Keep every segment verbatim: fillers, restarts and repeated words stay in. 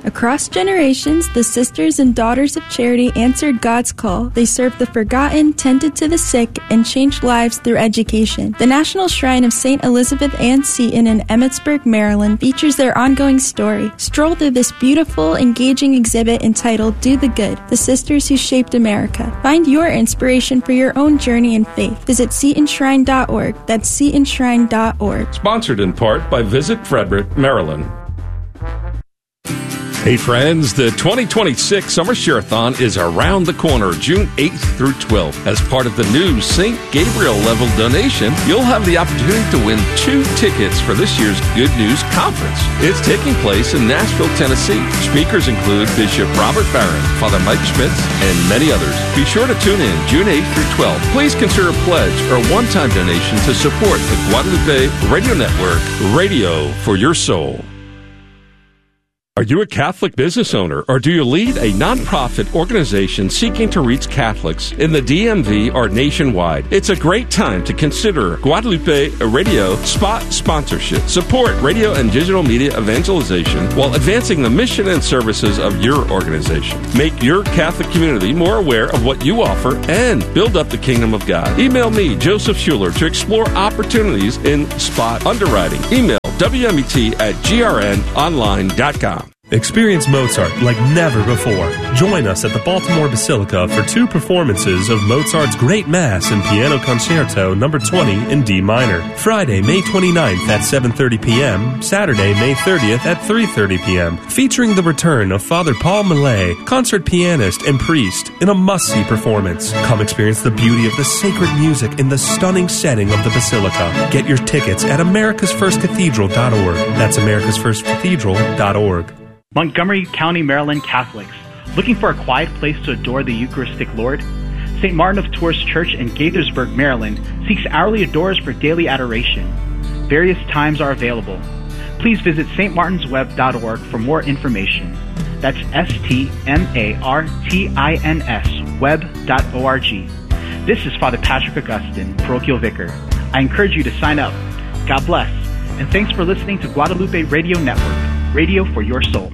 Across generations, the Sisters and Daughters of Charity answered God's call. They served the forgotten, tended to the sick, and changed lives through education. The National Shrine of Saint Elizabeth Ann Seton in Emmitsburg, Maryland features their ongoing story. Stroll through this beautiful, engaging exhibit entitled Do the Good, The Sisters Who Shaped America. Find your inspiration for your own journey in faith. Visit seton shrine dot org. That's seton shrine dot org. Sponsored in part by Visit Frederick, Maryland. Hey friends, the twenty twenty-six Summer Share-a-thon is around the corner, June eighth through twelfth. As part of the new Saint Gabriel level donation, you'll have the opportunity to win two tickets for this year's Good News Conference. It's taking place in Nashville, Tennessee. Speakers include Bishop Robert Barron, Father Mike Schmitz, and many others. Be sure to tune in June eighth through twelfth. Please consider a pledge or a one-time donation to support the Guadalupe Radio Network, radio for your soul. Are you a Catholic business owner, or do you lead a nonprofit organization seeking to reach Catholics in the D M V or nationwide? It's a great time to consider Guadalupe Radio spot sponsorship. Support radio and digital media evangelization while advancing the mission and services of your organization. Make your Catholic community more aware of what you offer and build up the kingdom of God. Email me, Joseph Schuler, to explore opportunities in spot underwriting. Email W M E T at G R N online dot com. Experience Mozart like never before. Join us at the Baltimore Basilica for two performances of Mozart's Great Mass and Piano Concerto number twenty in D minor. Friday, May twenty-ninth at seven thirty p.m., Saturday, May thirtieth at three thirty p.m., featuring the return of Father Paul Millet, concert pianist and priest, in a must-see performance. Come experience the beauty of the sacred music in the stunning setting of the Basilica. Get your tickets at americas first cathedral dot org. That's americas first cathedral dot org. Montgomery County, Maryland Catholics, looking for a quiet place to adore the Eucharistic Lord? Saint Martin of Tours Church in Gaithersburg, Maryland, seeks hourly adorers for daily adoration. Various times are available. Please visit s t martins web dot org for more information. That's S T M A R T I N S web dot org. This is Father Patrick Augustine, Parochial Vicar. I encourage you to sign up. God bless, and thanks for listening to Guadalupe Radio Network, radio for your soul.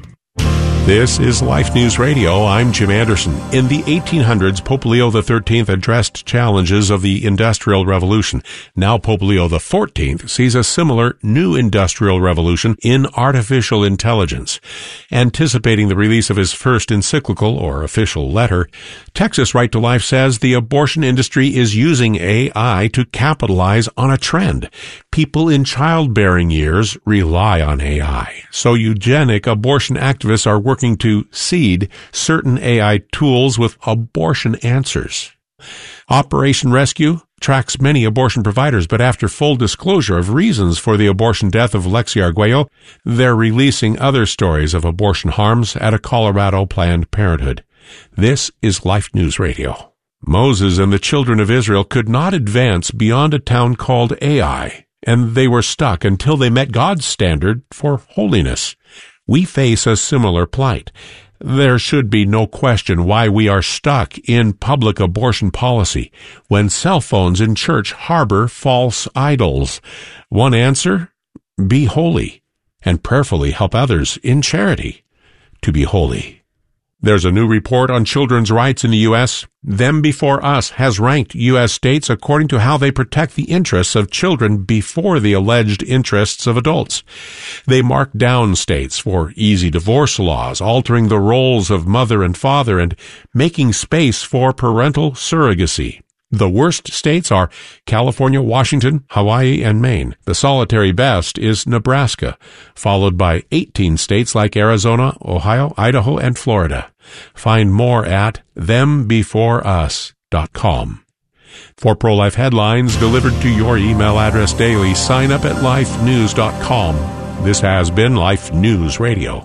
This is Life News Radio. I'm Jim Anderson. In the eighteen hundreds, Pope Leo the thirteenth addressed challenges of the Industrial Revolution. Now Pope Leo the fourteenth sees a similar new industrial revolution in artificial intelligence. Anticipating the release of his first encyclical, or official letter, Texas Right to Life says the abortion industry is using A I to capitalize on a trend. People in childbearing years rely on A I. So eugenic abortion activists are working to seed certain A I tools with abortion answers. Operation Rescue tracks many abortion providers, but after full disclosure of reasons for the abortion death of Lexi Arguello, they're releasing other stories of abortion harms at a Colorado Planned Parenthood. This is Life News Radio. Moses and the children of Israel could not advance beyond a town called Ai, and they were stuck until they met God's standard for holiness. We face a similar plight. There should be no question why we are stuck in public abortion policy when cell phones in church harbor false idols. One answer? Be holy, and prayerfully help others in charity to be holy. There's a new report on children's rights in the U S Them Before Us has ranked U S states according to how they protect the interests of children before the alleged interests of adults. They mark down states for easy divorce laws, altering the roles of mother and father, and making space for parental surrogacy. The worst states are California, Washington, Hawaii, and Maine. The solitary best is Nebraska, followed by eighteen states like Arizona, Ohio, Idaho, and Florida. Find more at them before us dot com. For pro-life headlines delivered to your email address daily, sign up at life news dot com. This has been Life News Radio.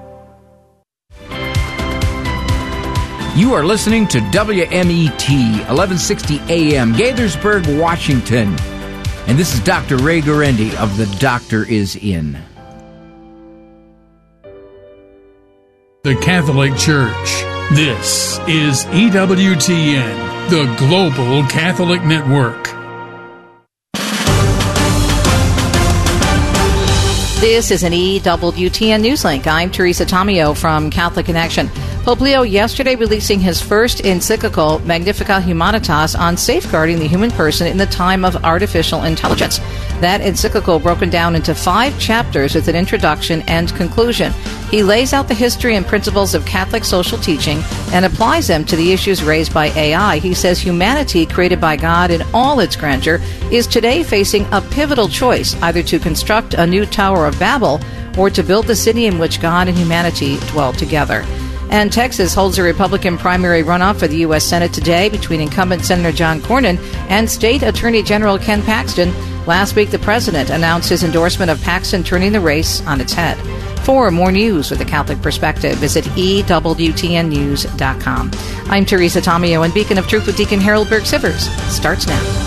You are listening to W M E T, eleven sixty A M, Gaithersburg, Washington. And this is Doctor Ray Guarendi of The Doctor Is In. The Catholic Church. This is E W T N, the Global Catholic Network. This is an E W T N Newslink. I'm Teresa Tomeo from Catholic Connection. Pope Leo yesterday releasing his first encyclical, Magnificat Humanitas, on safeguarding the human person in the time of artificial intelligence. That encyclical broken down into five chapters with an introduction and conclusion. He lays out the history and principles of Catholic social teaching and applies them to the issues raised by A I. He says humanity, created by God in all its grandeur, is today facing a pivotal choice, either to construct a new Tower of Babel or to build the city in which God and humanity dwell together. And Texas holds a Republican primary runoff for the U S Senate today between incumbent Senator John Cornyn and State Attorney General Ken Paxton. Last week, the president announced his endorsement of Paxton, turning the race on its head. For more news with a Catholic perspective, visit E W T N news dot com. I'm Teresa Tomeo, and Beacon of Truth with Deacon Harold Burke-Sivers starts now.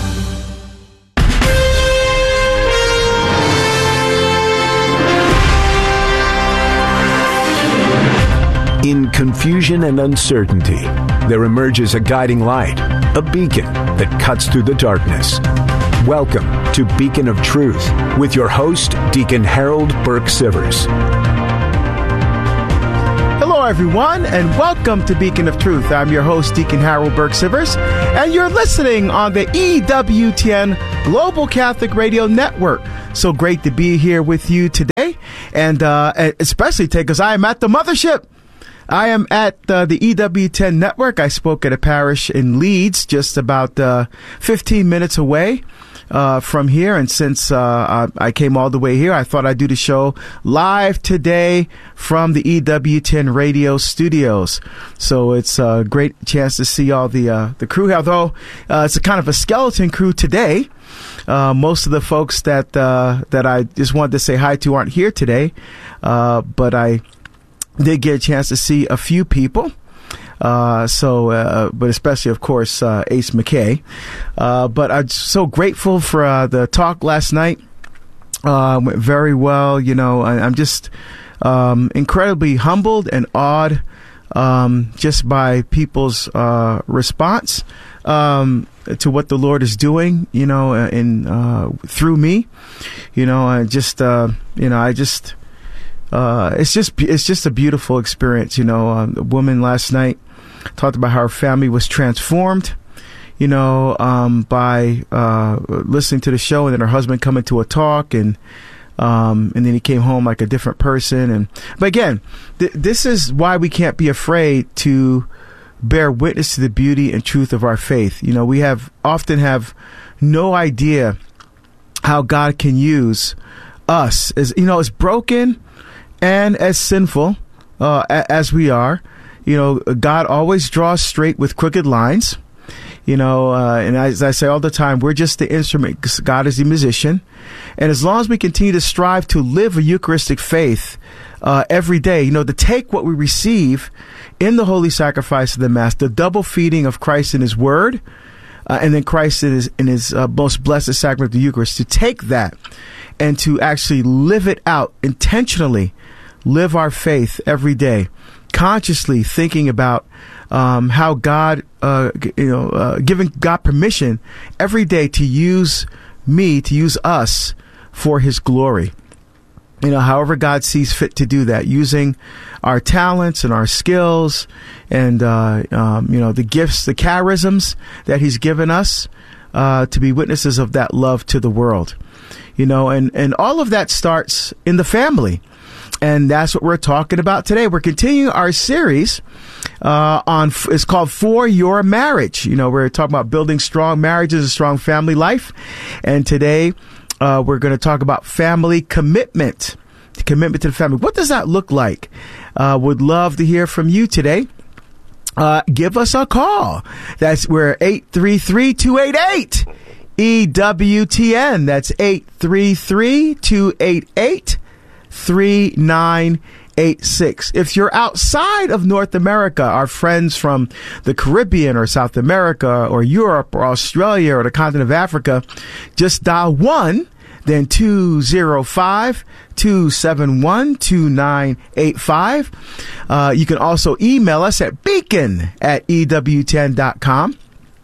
In confusion and uncertainty, there emerges a guiding light, a beacon that cuts through the darkness. Welcome to Beacon of Truth with your host, Deacon Harold Burke-Sivers. Hello, everyone, and welcome to Beacon of Truth. I'm your host, Deacon Harold Burke-Sivers, and you're listening on the E W T N Global Catholic Radio Network. So great to be here with you today, and uh, especially today because I am at the mothership. I am at uh, the E W T N Network. I spoke at a parish in Leeds, just about uh, fifteen minutes away uh, from here. And since uh, I came all the way here, I thought I'd do the show live today from the E W T N radio studios. So it's a great chance to see all the uh, the crew, although uh, it's a kind of a skeleton crew today. Uh, most of the folks that uh, that I just wanted to say hi to aren't here today, uh, but I did get a chance to see a few people. Uh, so, uh, but especially, of course, uh, Ace McKay. Uh, but I'm so grateful for uh, the talk last night. Uh, went very well. You know, I, I'm just um, incredibly humbled and awed um, just by people's uh, response um, to what the Lord is doing. You know, in uh, through me. You know, I just, uh, you know, I just. Uh, it's just it's just a beautiful experience, you know. Um, a woman last night talked about how her family was transformed, you know, um, by uh, listening to the show, and then her husband coming to a talk, and um, and then he came home like a different person. And but again, th- this is why we can't be afraid to bear witness to the beauty and truth of our faith. You know, we have often have no idea how God can use us, as you know, as broken and as sinful uh, as we are. You know, God always draws straight with crooked lines. You know, uh, and as I say all the time, we're just the instrument. God is the musician. And as long as we continue to strive to live a Eucharistic faith uh, every day, you know, to take what we receive in the holy sacrifice of the Mass, the double feeding of Christ in His Word, uh, and then Christ in His, in his uh, most blessed sacrament of the Eucharist, to take that and to actually live it out intentionally, live our faith every day, consciously thinking about um, how God, uh, you know, uh, giving God permission every day to use me, to use us for His glory. You know, however God sees fit to do that, using our talents and our skills and, uh, um, you know, the gifts, the charisms that He's given us uh, to be witnesses of that love to the world. You know, and, and all of that starts in the family. And that's what we're talking about today. We're continuing our series uh, on, it's called For Your Marriage. You know, we're talking about building strong marriages, a strong family life. And today uh, we're going to talk about family commitment, commitment to the family. What does that look like? Uh, would love to hear from you today. Uh, give us a call. That's, we're eight three three, two eight eight, E W T N. That's eight three three, two eight eight, three nine eight six. If you're outside of North America, our friends from the Caribbean or South America or Europe or Australia or the continent of Africa, just dial one, then two zero five, two seven one, two nine eight five. Uh, you can also email us at beacon at E W T N dot com.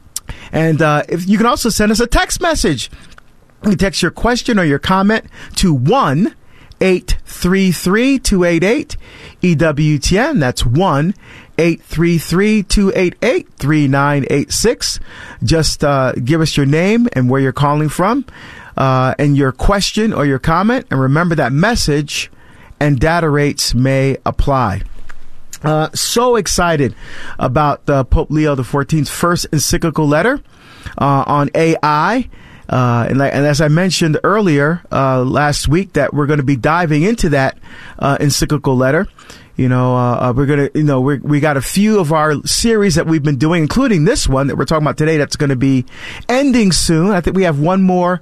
And uh, if you can also send us a text message. You can text your question or your comment to one eight three three, two eight eight, E W T N. That's one eight three three, two eight eight, three nine eight six. Just uh, give us your name and where you're calling from, uh, and your question or your comment. And remember that message and data rates may apply. Uh, so excited about uh, Pope Leo the fourteenth's first encyclical letter uh, on A I. Uh, and, and as I mentioned earlier uh, last week, that we're going to be diving into that uh, encyclical letter. You know, uh, we're going to, you know, we we got a few of our series that we've been doing, including this one that we're talking about today, that's going to be ending soon. I think we have one more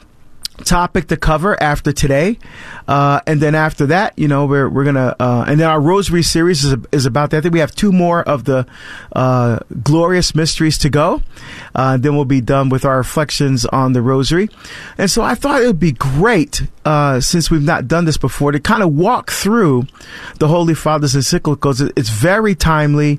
topic to cover after today, uh, and then after that, you know, we're we're gonna, uh, and then our Rosary series is is about that. I think we have two more of the uh, glorious mysteries to go. Uh, then we'll be done with our reflections on the Rosary, and so I thought it would be great, uh, since we've not done this before, to kind of walk through the Holy Father's encyclicals. It's very timely.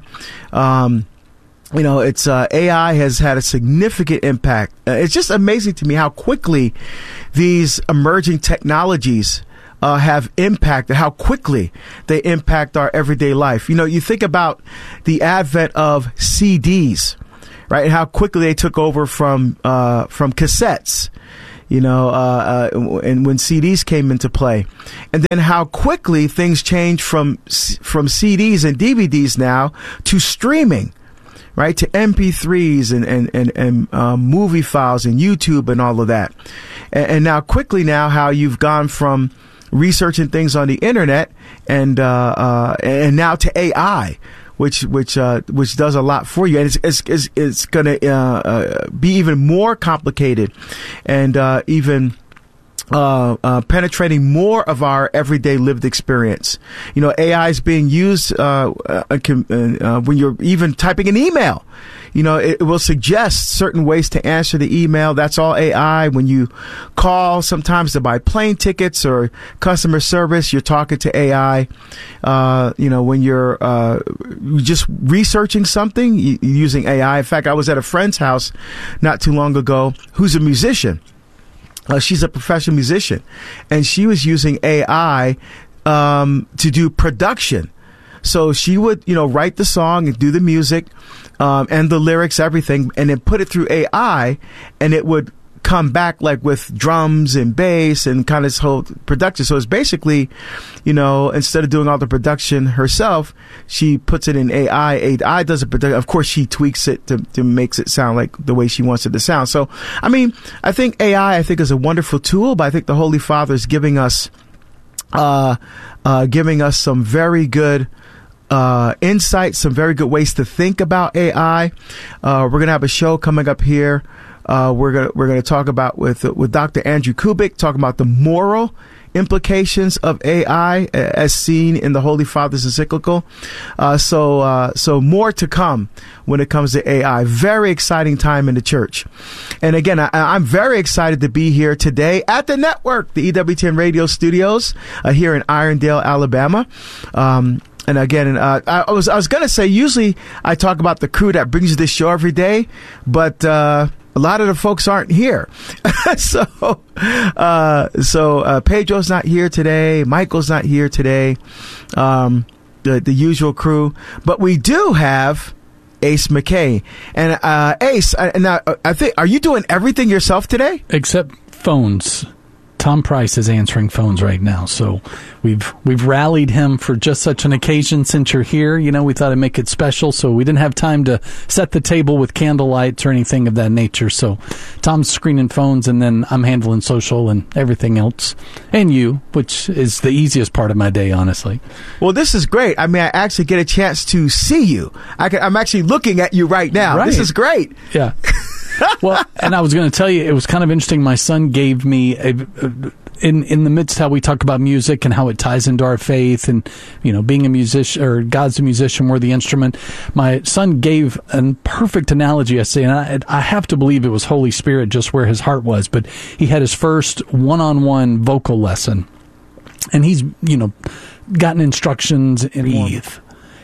Um, You know, it's uh, A I has had a significant impact. Uh, it's just amazing to me how quickly these emerging technologies uh, have impacted, how quickly they impact our everyday life. You know, you think about the advent of C Ds, right? And how quickly they took over from uh, from cassettes. You know, uh, uh, and when C Ds came into play, and then how quickly things changed from from C Ds and D V Ds now to streaming. Right, to M P threes and and and, and uh, movie files and YouTube and all of that, and, and now quickly now how you've gone from researching things on the internet and uh, uh, and now to A I, which which uh, which does a lot for you, and it's it's it's, it's going to uh, uh, be even more complicated, and uh, even. Uh, uh, penetrating more of our everyday lived experience. You know, A I is being used uh, uh, uh, when you're even typing an email. You know, it, it will suggest certain ways to answer the email. That's all A I. When you call, sometimes to buy plane tickets or customer service, you're talking to A I. Uh, you know, when you're uh, just researching something, you're using A I. In fact, I was at a friend's house not too long ago who's a musician. Uh, she's a professional musician, and she was using A I um, to do production. So she would, you know, write the song and do the music um, and the lyrics, everything, and then put it through A I, and it would come back like with drums and bass and kind of this whole production. So it's basically, you know, instead of doing all the production herself, she puts it in A I. A I does it. Of course, she tweaks it to, to makes it sound like the way she wants it to sound. So, I mean, I think A I, I think is a wonderful tool, but I think the Holy Father is giving us, uh, uh, giving us some very good Uh, insights, some very good ways to think about A I. Uh, we're gonna have a show coming up here. Uh, we're gonna we're gonna talk about with with Doctor Andrew Kubik, talking about the moral implications of A I as seen in the Holy Father's encyclical. Uh, so uh, so more to come when it comes to A I. Very exciting time in the church. And again, I, I'm very excited to be here today at the network, the E W T N Radio Studios uh, here in Irondale, Alabama. Um, And again, uh, I was I was gonna say, usually I talk about the crew that brings you this show every day, but uh, a lot of the folks aren't here. so uh, so uh, Pedro's not here today. Michael's not here today. Um, the the usual crew, but we do have Ace McKay. And uh, Ace, I, now I think, are you doing everything yourself today? Except phones. Tom Price is answering phones right now, so we've we've rallied him for just such an occasion. Since you're here, you know, we thought I'd make it special, so we didn't have time to set the table with candlelights or anything of that nature. So Tom's screening phones, and then I'm handling social and everything else, and you, which is the easiest part of my day, honestly. Well, this is great. I mean, I actually get a chance to see you. I can, I'm actually looking at you right now. Right. This is great. Yeah. Well, and I was going to tell you, it was kind of interesting. My son gave me, a, a, in in the midst how we talk about music and how it ties into our faith and, you know, being a musician, or God's a musician, we're the instrument. My son gave a perfect analogy, I say, and I, I have to believe it was Holy Spirit just where his heart was, but he had his first one-on-one vocal lesson, and he's, you know, gotten instructions in breathe.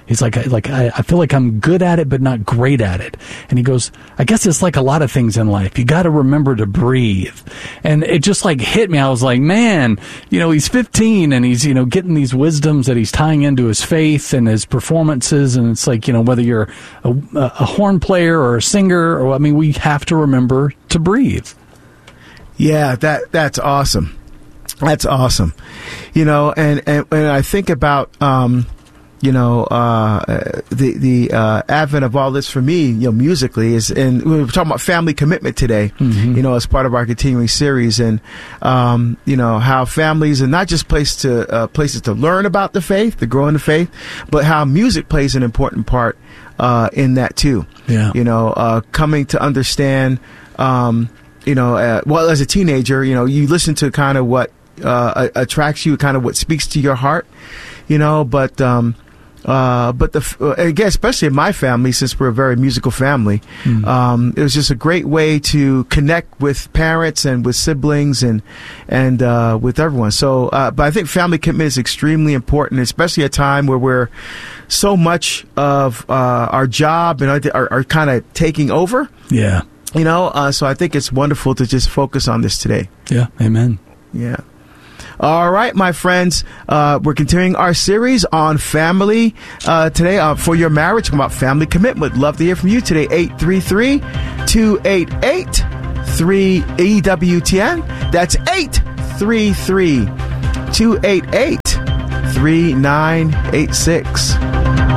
He's like, I, like I, I feel like I'm good at it, but not great at it. And he goes, I guess it's like a lot of things in life. You got to remember to breathe. And it just like hit me. I was like, man, you know, he's fifteen and he's, you know, getting these wisdoms that he's tying into his faith and his performances. And it's like, you know, whether you're a, a horn player or a singer, or I mean, we have to remember to breathe. Yeah, that that's awesome. That's awesome. You know, and, and, and I think about, um, you know, uh, the, the, uh, advent of all this for me, you know, musically is, and we were talking about family commitment today, mm-hmm. you know, as part of our continuing series, and, um, you know, how families are not just place to, uh, places to learn about the faith, to grow in the faith, but how music plays an important part, uh, in that too. Yeah. You know, uh, coming to understand, um, you know, uh, well, as a teenager, you know, you listen to kind of what, uh, attracts you, kind of what speaks to your heart, you know, but, um, Uh, but the uh, again, especially in my family, since we're a very musical family, mm. um, it was just a great way to connect with parents and with siblings and and uh, with everyone. So, uh, but I think family commitment is extremely important, especially at a time where we're so much of uh, our job and are, are kind of taking over. Yeah, you know. Uh, so I think it's wonderful to just focus on this today. Yeah, amen. Yeah. All right, my friends, uh, we're continuing our series on family uh, today uh, for your marriage, about family commitment. Love to hear from you today, eight three three, two eight eight, three E W T N. That's eight three three, two eight eight, three nine eight six.